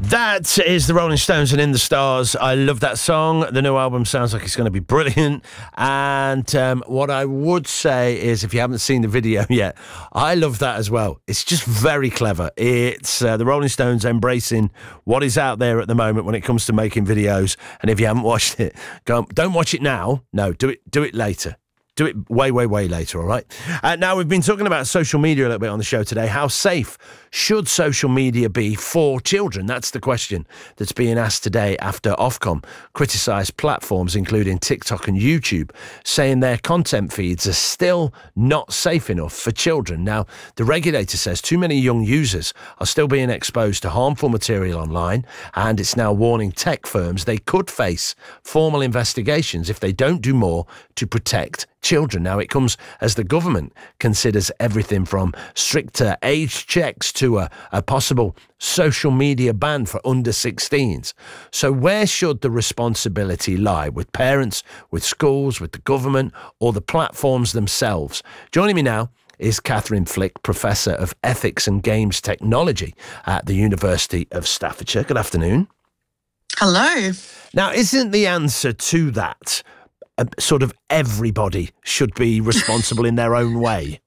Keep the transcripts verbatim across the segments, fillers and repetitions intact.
That is the Rolling Stones and In the Stars. I love that song. The new album sounds like it's going to be brilliant. And um, what I would say is, if you haven't seen the video yet, I love that as well. It's just very clever. It's uh, the Rolling Stones embracing what is out there at the moment when it comes to making videos. And if you haven't watched it, go, don't watch it now. No, do it, do it later. Do it way, way, way later, all right? Uh, now, we've been talking about social media a little bit on the show today. How safe should social media be for children? That's the question that's being asked today after Ofcom criticised platforms, including TikTok and YouTube, saying their content feeds are still not safe enough for children. Now, the regulator says too many young users are still being exposed to harmful material online, and it's now warning tech firms they could face formal investigations if they don't do more to protect children. Now, it comes as the government considers everything from stricter age checks to a, a possible social media ban for under sixteens. So where should the responsibility lie? With parents, with schools, with the government, or the platforms themselves? Joining me now is Catherine Flick, Professor of Ethics and Games Technology at the University of Staffordshire. Good afternoon. Hello. Now, isn't the answer to that Uh, sort of everybody should be responsible in their own way?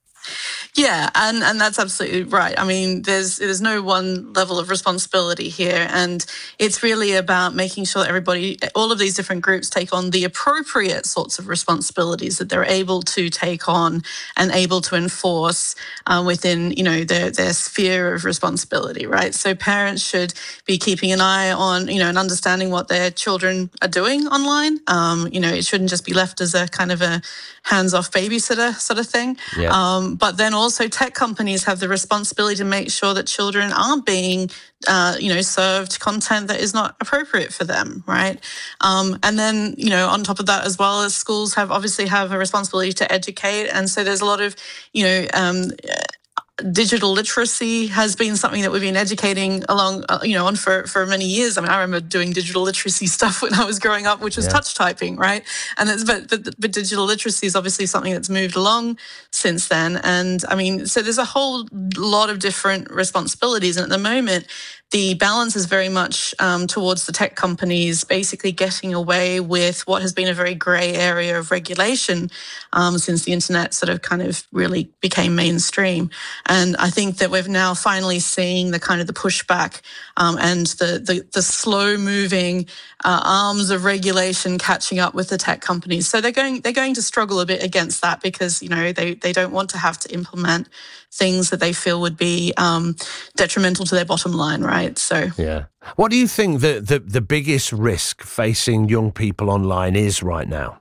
Yeah, and, and that's absolutely right. I mean, there's there's no one level of responsibility here, and it's really about making sure that everybody, all of these different groups, take on the appropriate sorts of responsibilities that they're able to take on and able to enforce uh, within, you know, their their sphere of responsibility, right? So parents should be keeping an eye on, you know, and understanding what their children are doing online. Um, you know, it shouldn't just be left as a kind of a hands-off babysitter sort of thing. Yeah. Um, but then also Also, tech companies have the responsibility to make sure that children aren't being, uh, you know, served content that is not appropriate for them, right? Um, and then, you know, on top of that, as well as schools have obviously have a responsibility to educate, and so there's a lot of, you know, um, digital literacy has been something that we've been educating along, uh, you know, on for, for many years. I mean, I remember doing digital literacy stuff when I was growing up, which was yeah. touch typing, right? And it's, but, but but digital literacy is obviously something that's moved along since then. And I mean, so there's a whole lot of different responsibilities. And at the moment, the balance is very much um, towards the tech companies basically getting away with what has been a very grey area of regulation um, since the internet sort of kind of really became mainstream. And I think that we're now finally seeing the kind of the pushback um, and the, the, the slow moving uh, arms of regulation catching up with the tech companies. So they're going they're going to struggle a bit against that because, you know, they, they don't want to have to implement things that they feel would be um, detrimental to their bottom line, right? So, yeah. What do you think the, the, the biggest risk facing young people online is right now?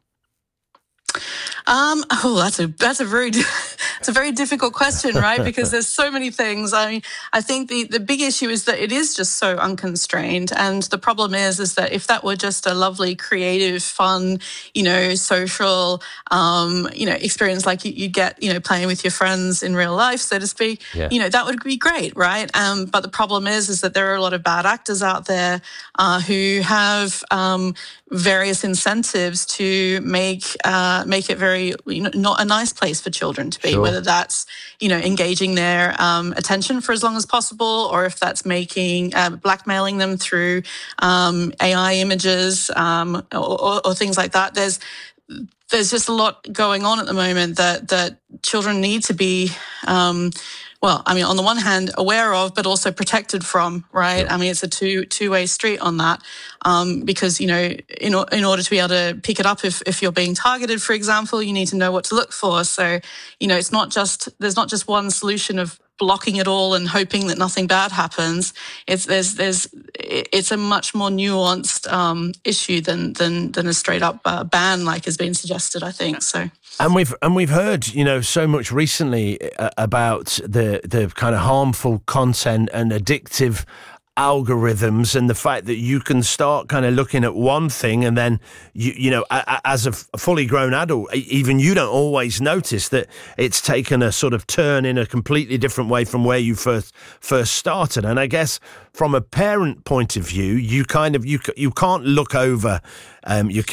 Um, oh, that's a that's a very it's a very difficult question, right? Because there's so many things. I mean, I think the, the big issue is that it is just so unconstrained, and the problem is is that if that were just a lovely, creative, fun, you know, social, um, you know, experience like you, you get, you know, playing with your friends in real life, so to speak, yeah. you know, that would be great, right? Um, but the problem is is that there are a lot of bad actors out there uh, who have um, various incentives to make uh, make it very, you know, not a nice place for children to be, sure. whether that's, you know, engaging their um, attention for as long as possible, or if that's making, uh, blackmailing them through um, A I images um, or, or, or things like that. There's there's just a lot going on at the moment that, that children need to be um, well, I mean, on the one hand, aware of, but also protected from, right? Yeah. I mean, it's a two two way street on that, um, because, you know, in in order to be able to pick it up, if if you're being targeted, for example, you need to know what to look for. So, you know, it's not just there's not just one solution of blocking it all and hoping that nothing bad happens. It's there's there's it's a much more nuanced um, issue than than than a straight up uh, ban like has been suggested, I think. So. And we've and we've heard, you know, so much recently uh, about the the kind of harmful content and addictive algorithms, and the fact that you can start kind of looking at one thing and then you you know a, a, as a fully grown adult, even you don't always notice that it's taken a sort of turn in a completely different way from where you first first started. And I guess from a parent point of view, you kind of you you can't look over um, your